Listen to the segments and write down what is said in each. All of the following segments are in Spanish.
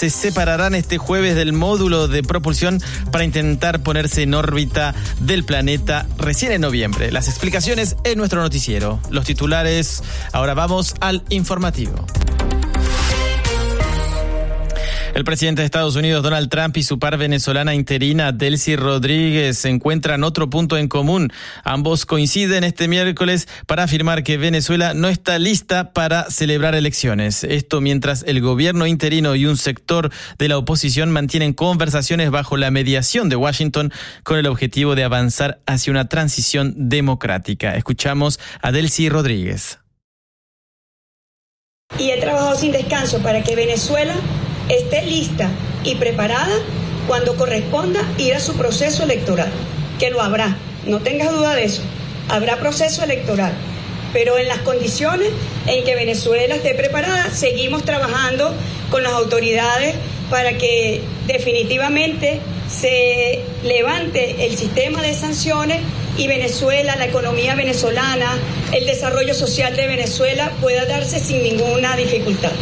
se separarán este jueves del módulo de propulsión para intentar ponerse en órbita del planeta recién en noviembre. Las explicaciones en nuestro noticiero. Los titulares, ahora vamos al informativo. El presidente de Estados Unidos, Donald Trump, y su par venezolana interina, Delcy Rodríguez, encuentran otro punto en común. Ambos coinciden este miércoles para afirmar que Venezuela no está lista para celebrar elecciones. Esto mientras el gobierno interino y un sector de la oposición mantienen conversaciones bajo la mediación de Washington con el objetivo de avanzar hacia una transición democrática. Escuchamos a Delcy Rodríguez. Y he trabajado sin descanso para que Venezuela esté lista y preparada cuando corresponda ir a su proceso electoral, que lo habrá, no tengas duda de eso, habrá proceso electoral, pero en las condiciones en que Venezuela esté preparada, seguimos trabajando con las autoridades para que definitivamente se levante el sistema de sanciones y Venezuela, la economía venezolana, el desarrollo social de Venezuela pueda darse sin ninguna dificultad.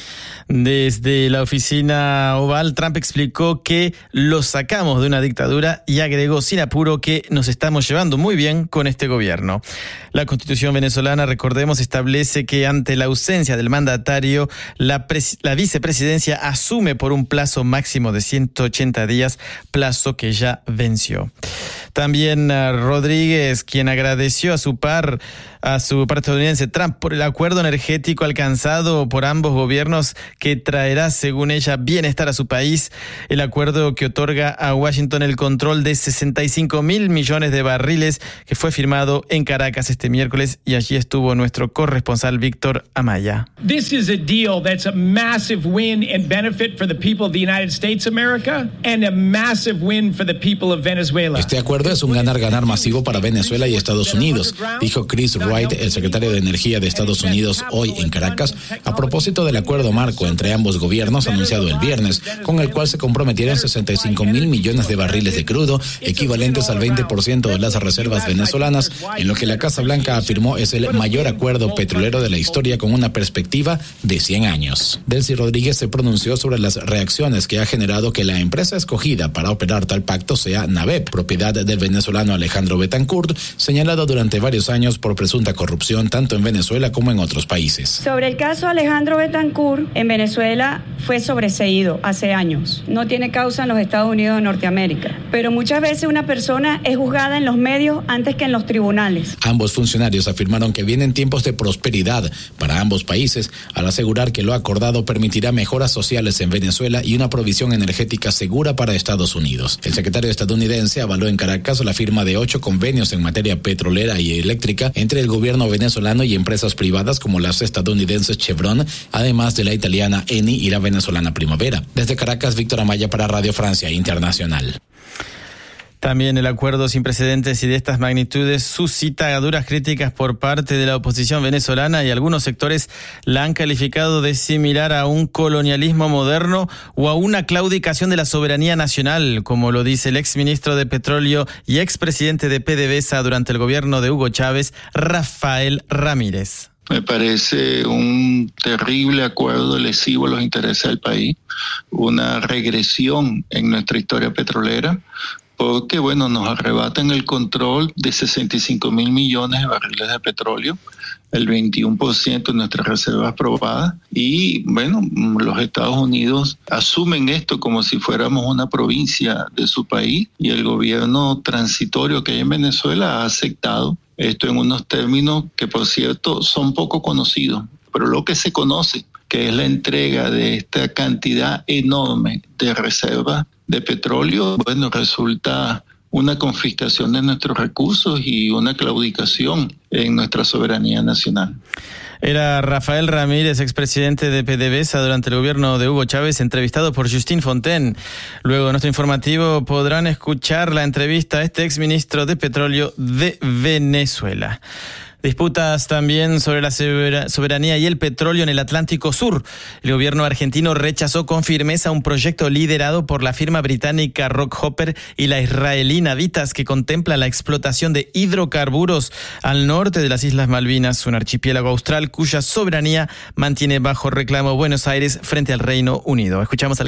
Desde la oficina Oval, Trump explicó que lo sacamos de una dictadura y agregó sin apuro que nos estamos llevando muy bien con este gobierno. La Constitución venezolana, recordemos, establece que ante la ausencia del mandatario, la vicepresidencia asume por un plazo máximo de 180 días, plazo que ya venció. También Rodríguez, quien agradeció a su par estadounidense Trump por el acuerdo energético alcanzado por ambos gobiernos que traerá, según ella, bienestar a su país. El acuerdo que otorga a Washington el control de 65.000 millones de barriles que fue firmado en Caracas este miércoles, y allí estuvo nuestro corresponsal Víctor Amaya. This is a deal that's a massive win and benefit for the people of the United States of America and a massive win for the people of Venezuela. Este acuerdo es un ganar-ganar masivo para Venezuela y Estados Unidos, dijo Chris Wright, el secretario de Energía de Estados Unidos, hoy en Caracas, a propósito del acuerdo marco entre ambos gobiernos anunciado el viernes, con el cual se comprometieron 65.000 millones de barriles de crudo, equivalentes al 20% de las reservas venezolanas, en lo que la Casa Blanca afirmó es el mayor acuerdo petrolero de la historia con una perspectiva de 100 años. Delcy Rodríguez se pronunció sobre las reacciones que ha generado que la empresa escogida para operar tal pacto sea NABEP, propiedad del venezolano Alejandro Betancourt, señalado durante varios años por presunta corrupción tanto en Venezuela como en otros países. Sobre el caso Alejandro Betancourt, en Venezuela fue sobreseído hace años. No tiene causa en los Estados Unidos de Norteamérica. Pero muchas veces una persona es juzgada en los medios antes que en los tribunales. Ambos funcionarios afirmaron que vienen tiempos de prosperidad para ambos países, al asegurar que lo acordado permitirá mejoras sociales en Venezuela y una provisión energética segura para Estados Unidos. El secretario estadounidense avaló en Caracas la firma de 8 convenios en materia petrolera y eléctrica entre el gobierno venezolano y empresas privadas como las estadounidenses Chevron, además de la italiana Eni y la venezolana Primavera. Desde Caracas, Víctor Amaya para Radio Francia Internacional. También el acuerdo sin precedentes y de estas magnitudes suscita duras críticas por parte de la oposición venezolana, y algunos sectores la han calificado de similar a un colonialismo moderno o a una claudicación de la soberanía nacional, como lo dice el exministro de Petróleo y expresidente de PDVSA durante el gobierno de Hugo Chávez, Rafael Ramírez. Me parece un terrible acuerdo lesivo a los intereses del país, una regresión en nuestra historia petrolera, porque nos arrebatan el control de 65.000 millones de barriles de petróleo, el 21% de nuestras reservas probadas, y los Estados Unidos asumen esto como si fuéramos una provincia de su país, y el gobierno transitorio que hay en Venezuela ha aceptado esto en unos términos que, por cierto, son poco conocidos, pero lo que se conoce, que es la entrega de esta cantidad enorme de reservas de petróleo, resulta una confiscación de nuestros recursos y una claudicación en nuestra soberanía nacional. Era Rafael Ramírez, expresidente de PDVSA durante el gobierno de Hugo Chávez, entrevistado por Justine Fontaine. Luego de nuestro informativo podrán escuchar la entrevista a este exministro de Petróleo de Venezuela. Disputas también sobre la soberanía y el petróleo en el Atlántico Sur. El gobierno argentino rechazó con firmeza un proyecto liderado por la firma británica Rockhopper y la israelí Navitas, que contempla la explotación de hidrocarburos al norte de las Islas Malvinas, un archipiélago austral cuya soberanía mantiene bajo reclamo Buenos Aires frente al Reino Unido. Escuchamos al